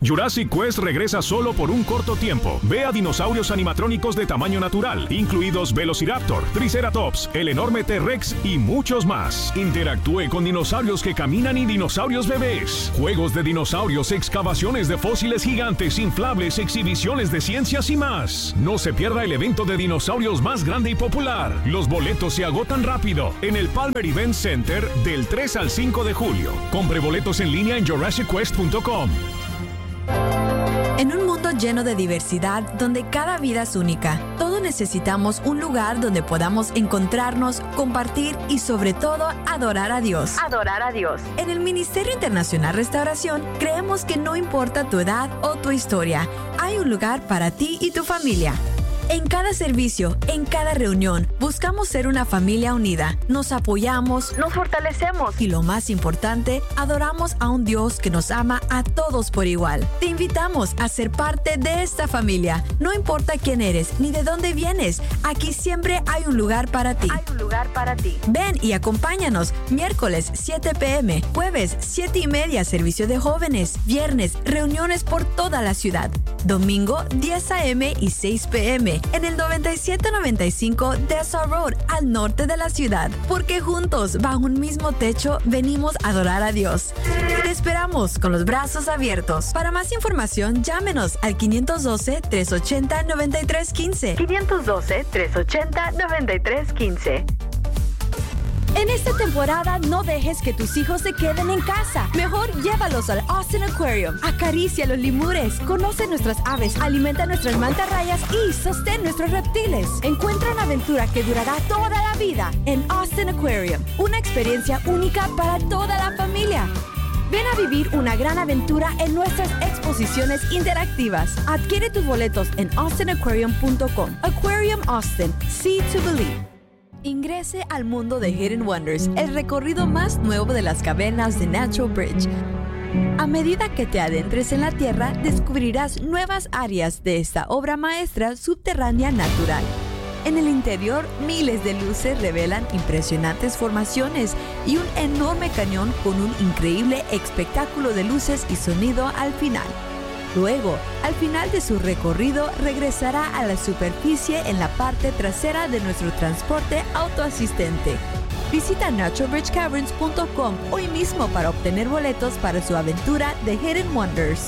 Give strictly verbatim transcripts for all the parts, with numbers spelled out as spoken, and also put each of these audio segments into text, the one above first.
Jurassic Quest regresa solo por un corto tiempo. Ve a dinosaurios animatrónicos de tamaño natural, incluidos Velociraptor, Triceratops, el enorme T-Rex y muchos más. Interactúe con dinosaurios que caminan y dinosaurios bebés. Juegos de dinosaurios, excavaciones de fósiles gigantes, inflables, exhibiciones de ciencias y más. No se pierda el evento de dinosaurios más grande y popular. Los boletos se agotan rápido en el Palmer Event Center del tres al cinco de julio. Compre boletos en línea en jurassic quest punto com. En un mundo lleno de diversidad, donde cada vida es única, todos necesitamos un lugar donde podamos encontrarnos, compartir y sobre todo adorar a Dios. Adorar a Dios. En el Ministerio Internacional Restauración, creemos que no importa tu edad o tu historia, hay un lugar para ti y tu familia. En cada servicio, en cada reunión, buscamos ser una familia unida. Nos apoyamos, nos fortalecemos y lo más importante, adoramos a un Dios que nos ama a todos por igual. Te invitamos a ser parte de esta familia. No importa quién eres ni de dónde vienes, aquí siempre hay un lugar para ti. Hay un lugar para ti. Ven y acompáñanos. Miércoles siete p.m., jueves siete y media, servicio de jóvenes. Viernes, reuniones por toda la ciudad. Domingo diez a.m. y seis p.m. en el noventa y siete noventa y cinco Dessau Road, al norte de la ciudad. Porque juntos, bajo un mismo techo, venimos a adorar a Dios. Te esperamos con los brazos abiertos. Para más información, llámenos al quinientos doce, trescientos ochenta, noventa y tres quince. quinientos doce, trescientos ochenta, noventa y tres quince. En esta temporada no dejes que tus hijos se queden en casa. Mejor llévalos al Austin Aquarium. Acaricia los lemures, conoce nuestras aves, alimenta nuestras mantarrayas y sostén nuestros reptiles. Encuentra una aventura que durará toda la vida en Austin Aquarium. Una experiencia única para toda la familia. Ven a vivir una gran aventura en nuestras exposiciones interactivas. Adquiere tus boletos en austin aquarium punto com. Aquarium Austin. See to believe. Ingrese al mundo de Hidden Wonders, el recorrido más nuevo de las cavernas de Natural Bridge. A medida que te adentres en la tierra, descubrirás nuevas áreas de esta obra maestra subterránea natural. En el interior, miles de luces revelan impresionantes formaciones y un enorme cañón con un increíble espectáculo de luces y sonido al final. Luego, al final de su recorrido, regresará a la superficie en la parte trasera de nuestro transporte autoasistente. Visita natural bridge caverns punto com hoy mismo para obtener boletos para su aventura de Hidden Wonders.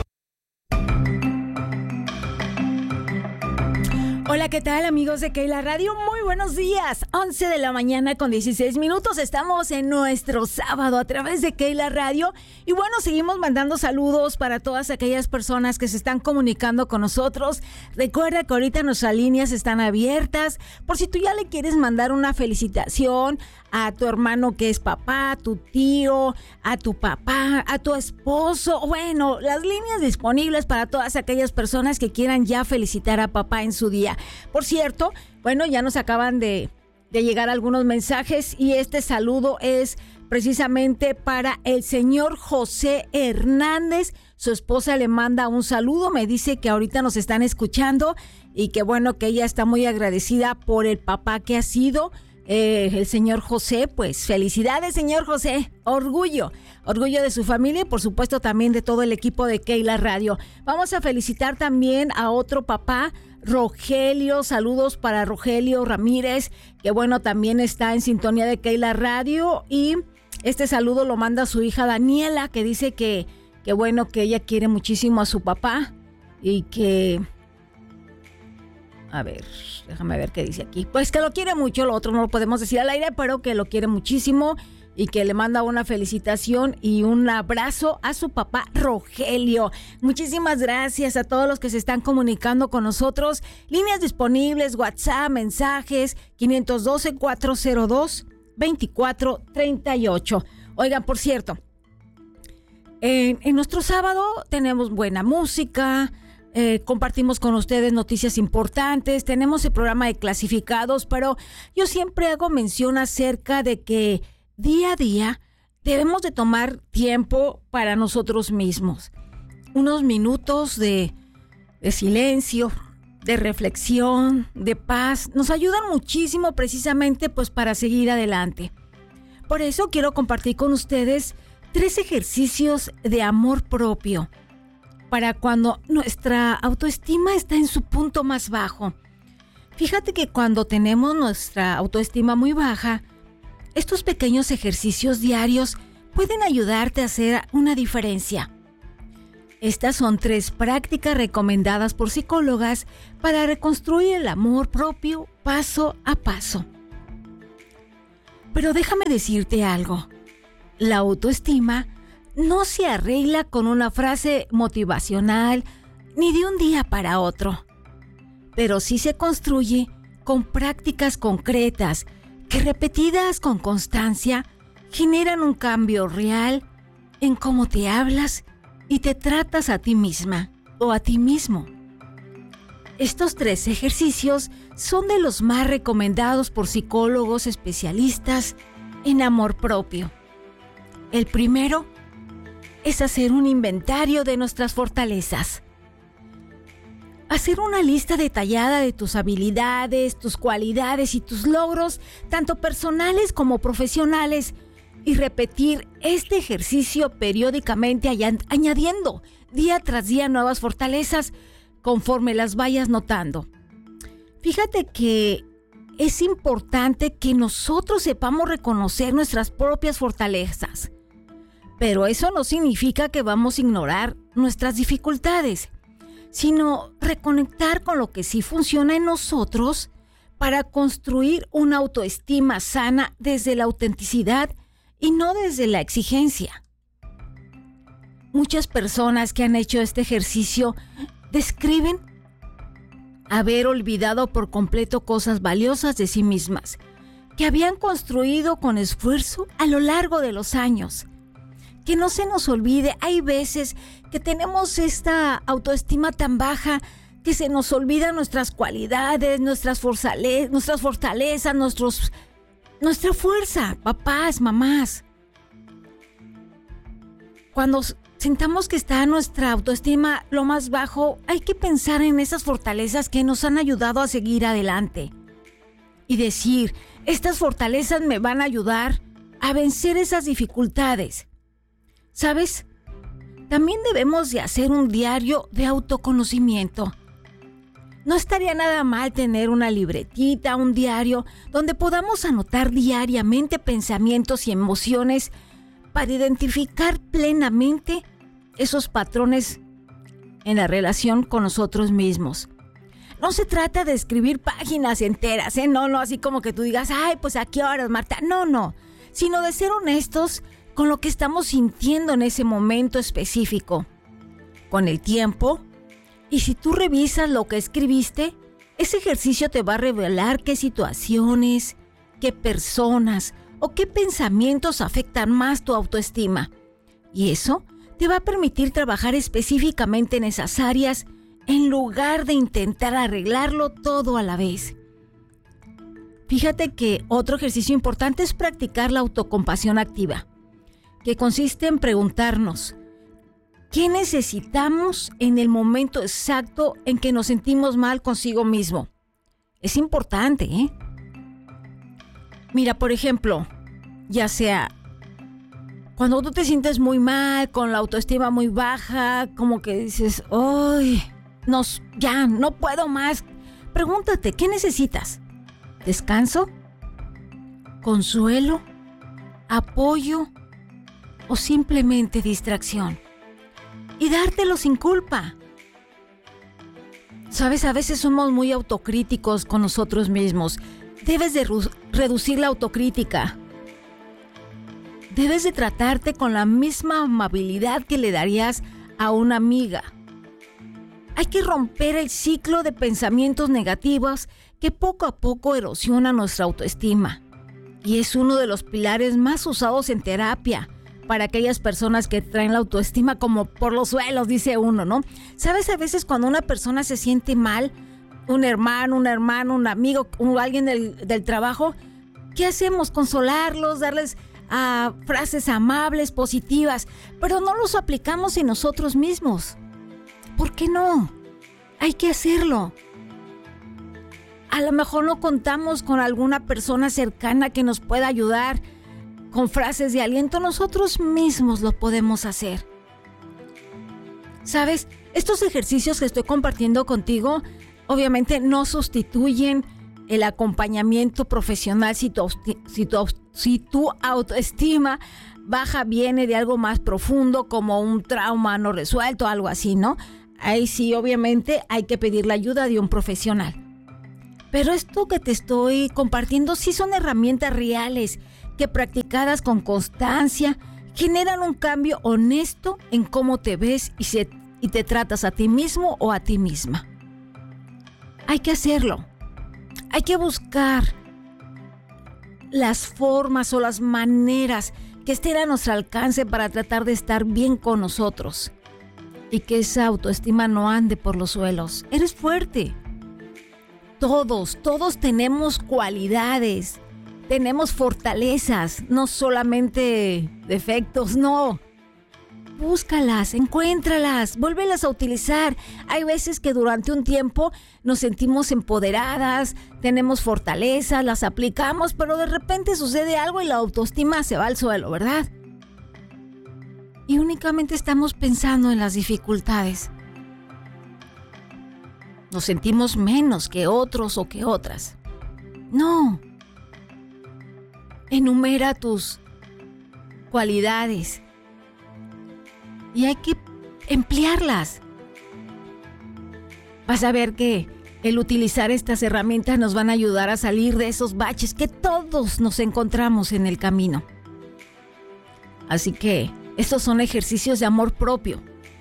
Hola, ¿qué tal, amigos de Keila Radio? Muy buenos días. once de la mañana con dieciséis minutos. Estamos en nuestro sábado a través de Keila Radio. Y bueno, seguimos mandando saludos para todas aquellas personas que se están comunicando con nosotros. Recuerda que ahorita nuestras líneas están abiertas. Por si tú ya le quieres mandar una felicitación a tu hermano que es papá, a tu tío, a tu papá, a tu esposo. Bueno, las líneas disponibles para todas aquellas personas que quieran ya felicitar a papá en su día. Por cierto, bueno, ya nos acaban de, de llegar algunos mensajes y este saludo es precisamente para el señor José Hernández. Su esposa le manda un saludo, me dice que ahorita nos están escuchando y que bueno, que ella está muy agradecida por el papá que ha sido. Eh, el señor José, pues felicidades, señor José, orgullo, orgullo de su familia y por supuesto también de todo el equipo de Keila Radio. Vamos a felicitar también a otro papá, Rogelio, saludos para Rogelio Ramírez, que bueno, también está en sintonía de Keila Radio y este saludo lo manda su hija Daniela, que dice que, que bueno, que ella quiere muchísimo a su papá y que... A ver, déjame ver qué dice aquí. Pues que lo quiere mucho, lo otro no lo podemos decir al aire, pero que lo quiere muchísimo y que le manda una felicitación y un abrazo a su papá Rogelio. Muchísimas gracias a todos los que se están comunicando con nosotros. Líneas disponibles, WhatsApp, mensajes, quinientos doce, cuatrocientos dos, veinticuatro treinta y ocho. Oigan, por cierto, en, en nuestro sábado tenemos buena música. Eh, compartimos con ustedes noticias importantes, tenemos el programa de clasificados, pero yo siempre hago mención acerca de que día a día debemos de tomar tiempo para nosotros mismos. Unos minutos de, de silencio, de reflexión, de paz, nos ayudan muchísimo precisamente pues para seguir adelante. Por eso quiero compartir con ustedes tres ejercicios de amor propio para cuando nuestra autoestima está en su punto más bajo. Fíjate que cuando tenemos nuestra autoestima muy baja, estos pequeños ejercicios diarios pueden ayudarte a hacer una diferencia. Estas son tres prácticas recomendadas por psicólogas para reconstruir el amor propio paso a paso. Pero déjame decirte algo. La autoestima no se arregla con una frase motivacional ni de un día para otro, pero sí se construye con prácticas concretas que, repetidas con constancia, generan un cambio real en cómo te hablas y te tratas a ti misma o a ti mismo. Estos tres ejercicios son de los más recomendados por psicólogos especialistas en amor propio. El primero es hacer un inventario de nuestras fortalezas. Hacer una lista detallada de tus habilidades, tus cualidades y tus logros, tanto personales como profesionales, y repetir este ejercicio periódicamente, añadiendo día tras día nuevas fortalezas conforme las vayas notando. Fíjate que es importante que nosotros sepamos reconocer nuestras propias fortalezas, pero eso no significa que vamos a ignorar nuestras dificultades, sino reconectar con lo que sí funciona en nosotros para construir una autoestima sana desde la autenticidad y no desde la exigencia. Muchas personas que han hecho este ejercicio describen haber olvidado por completo cosas valiosas de sí mismas, que habían construido con esfuerzo a lo largo de los años. Que no se nos olvide, hay veces que tenemos esta autoestima tan baja que se nos olvidan nuestras cualidades, nuestras, forzale- nuestras fortalezas, nuestros, nuestra fuerza, papás, mamás. Cuando sintamos que está nuestra autoestima lo más bajo, hay que pensar en esas fortalezas que nos han ayudado a seguir adelante. Y decir, estas fortalezas me van a ayudar a vencer esas dificultades. ¿Sabes? También debemos de hacer un diario de autoconocimiento. No estaría nada mal tener una libretita, un diario, donde podamos anotar diariamente pensamientos y emociones para identificar plenamente esos patrones en la relación con nosotros mismos. No se trata de escribir páginas enteras, ¿eh? No, no, así como que tú digas, ay, pues ¿a qué horas, Marta? No, no, sino de ser honestos con lo que estamos sintiendo en ese momento específico. Con el tiempo, y si tú revisas lo que escribiste, ese ejercicio te va a revelar qué situaciones, qué personas o qué pensamientos afectan más tu autoestima. Y eso te va a permitir trabajar específicamente en esas áreas en lugar de intentar arreglarlo todo a la vez. Fíjate que otro ejercicio importante es practicar la autocompasión activa, que consiste en preguntarnos ¿qué necesitamos en el momento exacto en que nos sentimos mal consigo mismo? Es importante, ¿eh? Mira, por ejemplo, ya sea cuando tú te sientes muy mal, con la autoestima muy baja, como que dices, ¡ay! No, ya, no puedo más. Pregúntate, ¿qué necesitas? ¿Descanso? ¿Consuelo? ¿Apoyo? ¿O simplemente distracción? Y dártelo sin culpa. Sabes, a veces somos muy autocríticos con nosotros mismos. Debes de ru- reducir la autocrítica. Debes de tratarte con la misma amabilidad que le darías a una amiga. Hay que romper el ciclo de pensamientos negativos que poco a poco erosiona nuestra autoestima. Y es uno de los pilares más usados en terapia para aquellas personas que traen la autoestima como por los suelos, dice uno, ¿no? ¿Sabes? A veces cuando una persona se siente mal, un hermano, un hermano, un amigo, un, alguien del, del trabajo, ¿qué hacemos? Consolarlos, darles uh, frases amables, positivas, pero no los aplicamos en nosotros mismos. ¿Por qué no? Hay que hacerlo. A lo mejor no contamos con alguna persona cercana que nos pueda ayudar con frases de aliento, nosotros mismos lo podemos hacer. ¿Sabes? Estos ejercicios que estoy compartiendo contigo, obviamente no sustituyen el acompañamiento profesional si tu, si tu, si tu autoestima baja, viene de algo más profundo como un trauma no resuelto, algo así, ¿no? Ahí sí, obviamente, hay que pedir la ayuda de un profesional. Pero esto que te estoy compartiendo sí son herramientas reales que, practicadas con constancia, generan un cambio honesto en cómo te ves y, se, y te tratas a ti mismo o a ti misma. Hay que hacerlo. Hay que buscar las formas o las maneras que estén a nuestro alcance para tratar de estar bien con nosotros y que esa autoestima no ande por los suelos. Eres fuerte. Todos, todos tenemos cualidades, tenemos fortalezas, no solamente defectos, no. Búscalas, encuéntralas, vuélvelas a utilizar. Hay veces que durante un tiempo nos sentimos empoderadas, tenemos fortalezas, las aplicamos, pero de repente sucede algo y la autoestima se va al suelo, ¿verdad? Y únicamente estamos pensando en las dificultades. Nos sentimos menos que otros o que otras. No. Enumera tus cualidades y hay que emplearlas. Vas a ver que el utilizar estas herramientas nos van a ayudar a salir de esos baches que todos nos encontramos en el camino. Así que estos son ejercicios de amor propio.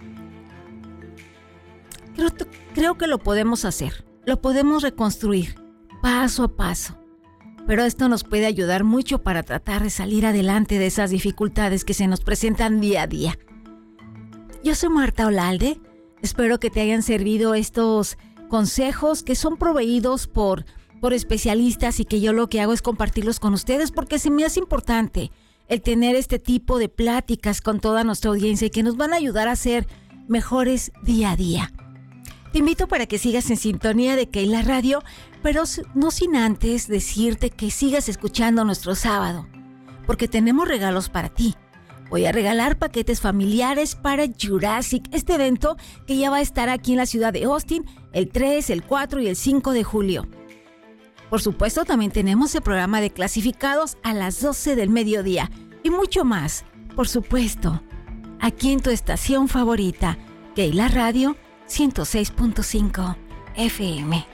Creo, creo que lo podemos hacer, lo podemos reconstruir paso a paso. Pero esto nos puede ayudar mucho para tratar de salir adelante de esas dificultades que se nos presentan día a día. Yo soy Marta Olalde. Espero que te hayan servido estos consejos que son proveídos por, por especialistas y que yo lo que hago es compartirlos con ustedes porque se me hace importante el tener este tipo de pláticas con toda nuestra audiencia y que nos van a ayudar a ser mejores día a día. Te invito para que sigas en sintonía de Keila Radio, pero no sin antes decirte que sigas escuchando nuestro sábado, porque tenemos regalos para ti. Voy a regalar paquetes familiares para Jurassic, este evento que ya va a estar aquí en la ciudad de Austin el tres, el cuatro y el cinco de julio. Por supuesto, también tenemos el programa de clasificados a las doce del mediodía y mucho más, por supuesto, aquí en tu estación favorita, Keila Radio ciento seis punto cinco F M.